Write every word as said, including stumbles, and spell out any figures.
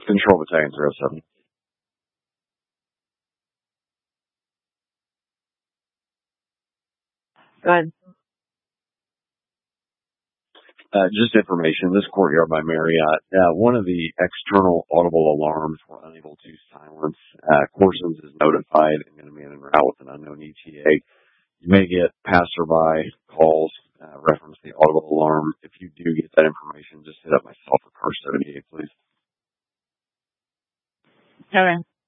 Control Battalion three oh seven. Go ahead. Uh, just information, this Courtyard by Marriott, uh, one of the external audible alarms were unable to silence. Uh, Corsons is notified and going to be en route with an unknown E T A. You may get passerby calls, uh, reference the audible alarm. If you do get that information, just hit up myself or Car seventy-eight, please. Okay.